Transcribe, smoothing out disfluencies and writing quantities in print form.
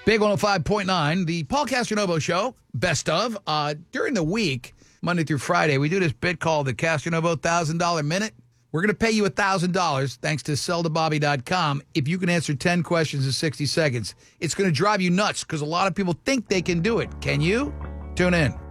Big 105.9, the Paul Castronovo Show, best of. During the week, Monday through Friday, we do this bit called the Castronovo $1,000 Minute. We're going to pay you $1,000 thanks to selltobobby.com if you can answer 10 questions in 60 seconds. It's going to drive you nuts because a lot of people think they can do it. Can you? Tune in.